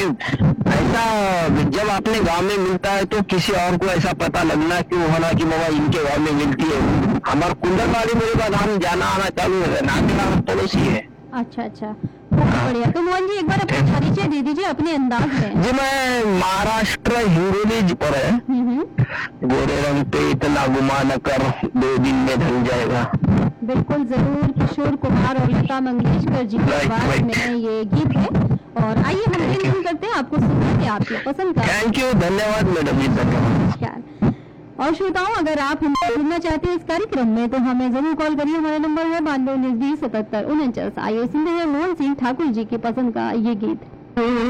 ऐसा जब अपने गांव में मिलता है तो किसी और को ऐसा पता लगना क्यों होना कि बाबा इनके गांव में मिलती है। हमारे कुंडल वाली मेरे बाद हम जाना आना चालू है, नातेदार पड़ोसी है। अच्छा अच्छा, बहुत बढ़िया। तो मोहन जी एक बार अपना परिचय दे दीजिए अपने अंदाज में। जी मैं महाराष्ट्र हिंगोली पर है। गोरे रंग पे इतना गुमा न कर 2 दिन में ढल जाएगा। बिल्कुल जरूर, किशोर कुमार और लता मंगेशकर जी की आवाज में ये गीत है। और आइए हम दिन करते हैं आपको सुनते हैं आपकी पसंद का। थैंक यू, धन्यवाद मैडम जी, धन्यवाद। और श्रोताओं, अगर आप हमसे जुड़ना चाहते हैं इस कार्यक्रम में तो हमें जरूर कॉल करिए। हमारा नंबर है 92 19 20 77 49। आइए सुनते हैं मोहन सिंह ठाकुर जी की पसंद का ये गीत।